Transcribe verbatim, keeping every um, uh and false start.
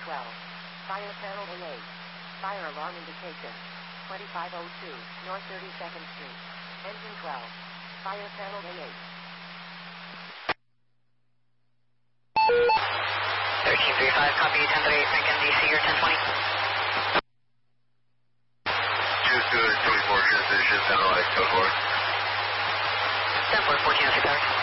twelve. Fire panel A eight. Fire alarm indication. twenty-five oh two, North thirty-second Street. Engine twelve. Fire panel A eight. thirteen thirty-five, copy, ten thirty-eight, Franklin, D C, or ten twenty. two two twenty-four, transition, satellite, code four. ten four, fourteen oh six hours.